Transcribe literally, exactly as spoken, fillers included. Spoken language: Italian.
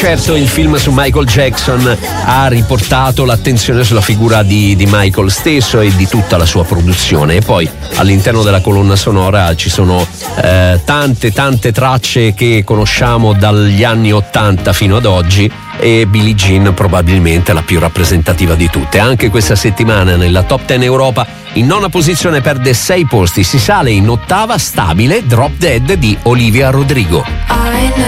certo il film su Michael Jackson ha riportato l'attenzione sulla figura di, di Michael stesso e di tutta la sua produzione, e poi all'interno della colonna sonora ci sono eh, tante tante tracce che conosciamo dagli anni ottanta fino ad oggi, e Billie Jean probabilmente la più rappresentativa di tutte. Anche questa settimana nella Top dieci Europa in nona posizione perde sei posti, si sale in ottava stabile Drop Dead di Olivia Rodrigo.